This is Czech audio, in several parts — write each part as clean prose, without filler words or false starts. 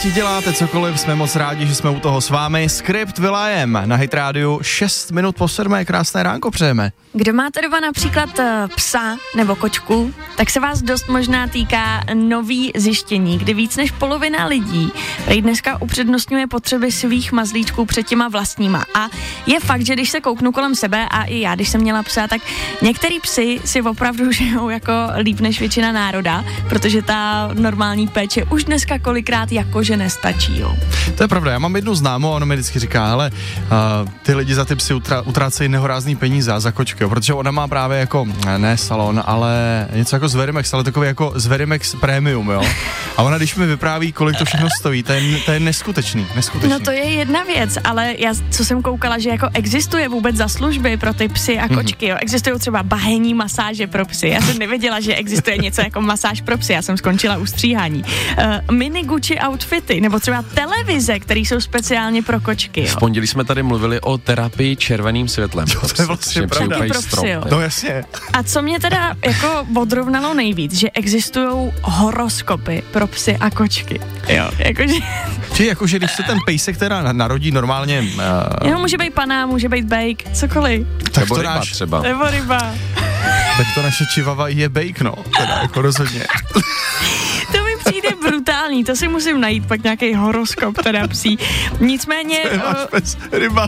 ať děláte cokoliv, jsme moc rádi, že jsme u toho s vámi. Skript Will.i.am na Hit Radio 6 minut po 7. Krásné ránko přejeme. Kdo máte doma například psa nebo kočku, tak se vás dost možná týká nový zjištění, kdy víc než polovina lidí prý dneska upřednostňuje potřeby svých mazlíčků před těma vlastníma. A je fakt, že když se kouknu kolem sebe a i já, když jsem měla psa, tak některý psy si opravdu žijou jako líp než většina národa, protože ta normální péče už dneska kolikrát jakože nestačí, jo. To je pravda, já mám jednu známou a ona mi vždycky říká, hele, ty lidi za ty psy utrácejí nehorázný peníze a za kočky, jo, protože ona má právě jako, ne salon, ale něco jako Zverimex, ale takový jako Zverimex Premium, jo. A ona, když mi vypráví, kolik to všechno stojí, to je neskutečný. No to je jedna věc, ale já, co jsem koukala, že jako existuje vůbec za služby pro ty psy a kočky, jo. Existují třeba bahenní masáže pro psy. Já jsem nevěděla, že existuje něco jako masáž pro psy, já jsem skončila u stříhání. Mini Gucci outfity, nebo třeba televize, které jsou speciálně pro kočky, jo. V pondělí jsme tady mluvili o terapii červeným světlem. To je vlastně pravda. No jasně. A co mě teda jako odrovnalo nejvíc, že existují horoskopy pro psy a kočky. Jo, jakože... Či jakože když se ten pejsek teda narodí normálně... Jo, může být pana, může být bejk, cokoliv. Nebo ryba třeba. Nebo ryba. Tak to naše čivava je bejk, no. Teda jako rozhodně. To mi přijde brutální, to si musím najít pak nějaký horoskop teda psí. Nicméně... Pes, ryba.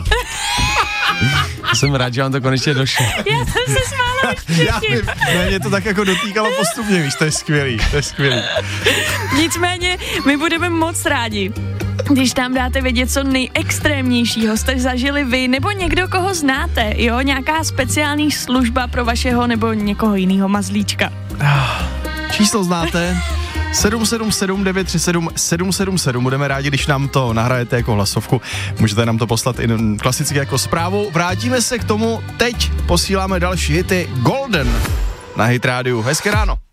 Jsem rád, že vám to konečně došlo. Já jsem se smála už předtím. Mě to tak jako dotýkalo postupně, víš, to je skvělý. Nicméně my budeme moc rádi, když tam dáte vědět, co nejextrémnějšího jste zažili vy, nebo někdo, koho znáte, jo, nějaká speciální služba pro vašeho nebo někoho jiného mazlíčka. Číslo znáte? 777 937 777. Budeme rádi, když nám to nahrajete jako hlasovku. Můžete nám to poslat i klasicky jako zprávu. Vrátíme se k tomu. Teď posíláme další hity. Golden na Hit Radio. Hezké ráno.